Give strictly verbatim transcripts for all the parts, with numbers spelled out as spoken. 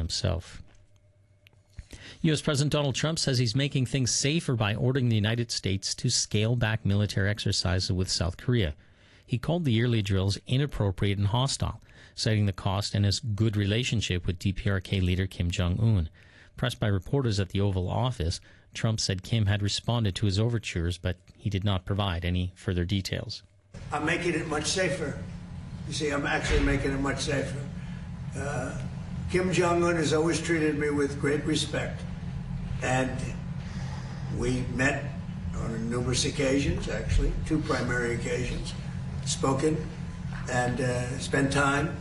himself. U S. President Donald Trump says he's making things safer by ordering the United States to scale back military exercises with South Korea. He called the yearly drills inappropriate and hostile, citing the cost and his good relationship with D P R K leader Kim Jong-un. Pressed by reporters at the Oval Office, Trump said Kim had responded to his overtures, but he did not provide any further details. I'm making it much safer. You see, I'm actually making it much safer. Uh, Kim Jong-un has always treated me with great respect, and we met on numerous occasions, actually, two primary occasions, spoken and uh, spent time.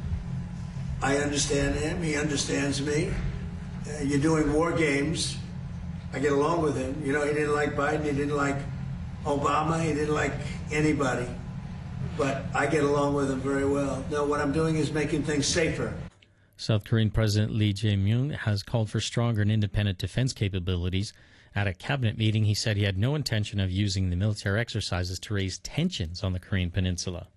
I understand him, he understands me. Uh, you're doing war games. I get along with him. You know, he didn't like Biden, he didn't like Obama, he didn't like anybody. But I get along with him very well. No, what I'm doing is making things safer. South Korean President Lee Jae-myung has called for stronger and independent defense capabilities. At a cabinet meeting, he said he had no intention of using the military exercises to raise tensions on the Korean peninsula.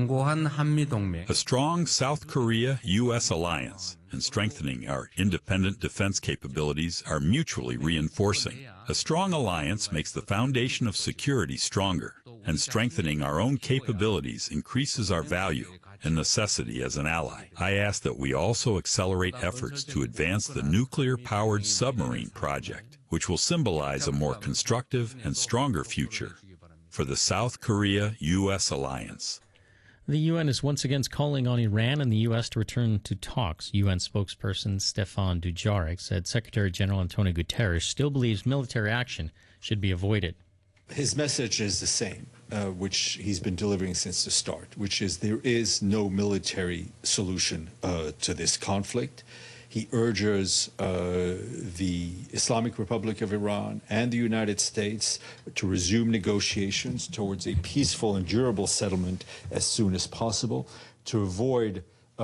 A strong South Korea-U S alliance and strengthening our independent defense capabilities are mutually reinforcing. A strong alliance makes the foundation of security stronger, and strengthening our own capabilities increases our value and necessity as an ally. I ask that we also accelerate efforts to advance the nuclear-powered submarine project, which will symbolize a more constructive and stronger future for the South Korea-U S alliance. The U N is once again calling on Iran and the U S to return to talks. U N spokesperson Stefan Dujarric said Secretary General Antonio Guterres still believes military action should be avoided. His message is the same, uh, which he's been delivering since the start, which is there is no military solution uh, to this conflict. He urges uh, the Islamic Republic of Iran and the United States to resume negotiations towards a peaceful and durable settlement as soon as possible, to avoid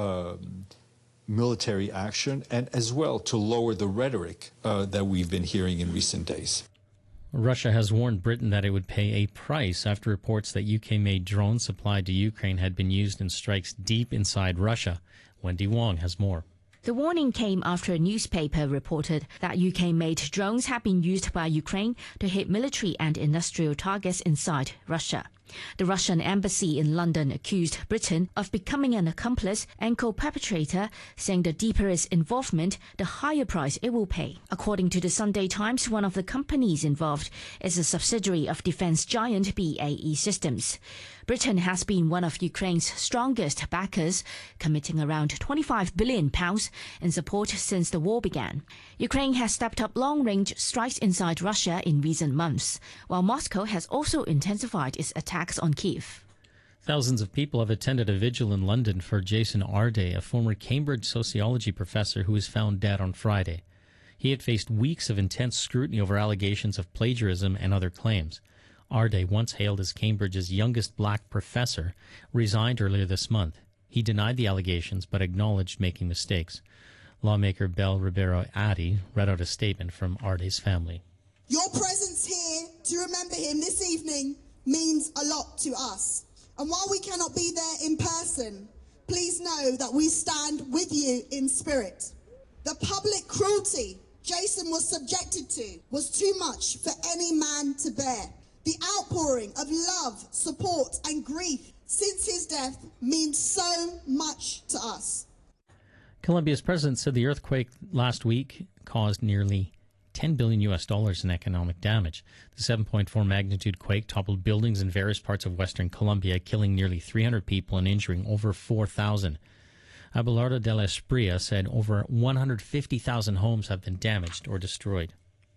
um, military action, and as well to lower the rhetoric uh, that we've been hearing in recent days. Russia has warned Britain that it would pay a price after reports that U K-made drones supplied to Ukraine had been used in strikes deep inside Russia. Wendy Wong has more. The warning came after a newspaper reported that U K-made drones had been used by Ukraine to hit military and industrial targets inside Russia. The Russian embassy in London accused Britain of becoming an accomplice and co-perpetrator, saying the deeper its involvement, the higher price it will pay. According to the Sunday Times, one of the companies involved is a subsidiary of defense giant B A E Systems. Britain has been one of Ukraine's strongest backers, committing around twenty-five billion pounds in support since the war began. Ukraine has stepped up long-range strikes inside Russia in recent months, while Moscow has also intensified its attacks on Kyiv. Thousands of people have attended a vigil in London for Jason Arde, a former Cambridge sociology professor who was found dead on Friday. He had faced weeks of intense scrutiny over allegations of plagiarism and other claims. Arde, once hailed as Cambridge's youngest black professor, resigned earlier this month. He denied the allegations but acknowledged making mistakes. Lawmaker Belle Ribeiro Addy read out a statement from Arde's family. Your presence here to remember him this evening means a lot to us. And while we cannot be there in person, please know that we stand with you in spirit. The public cruelty Jason was subjected to was too much for any man to bear. The outpouring of love, support and grief since his death means so much to us. Colombia's president said the earthquake last week caused nearly ten billion U S dollars in economic damage. The seven point four magnitude quake toppled buildings in various parts of western Colombia, killing nearly three hundred people and injuring over four thousand. Abelardo de la Espriella said over one hundred fifty thousand homes have been damaged or destroyed.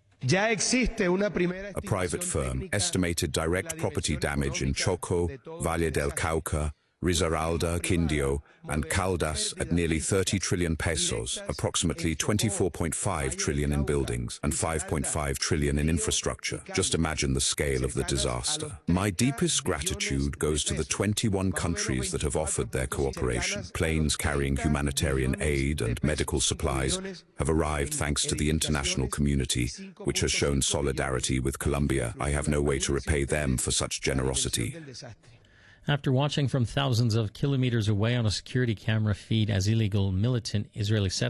A private firm estimated direct property damage in Choco, Valle del Cauca, Risaralda, Quindio, and Caldas at nearly thirty trillion pesos, approximately twenty-four point five trillion in buildings and five point five trillion in infrastructure. Just imagine the scale of the disaster. My deepest gratitude goes to the twenty-one countries that have offered their cooperation. Planes carrying humanitarian aid and medical supplies have arrived thanks to the international community, which has shown solidarity with Colombia. I have no way to repay them for such generosity. After watching from thousands of kilometers away on a security camera feed as illegal militant Israeli settlers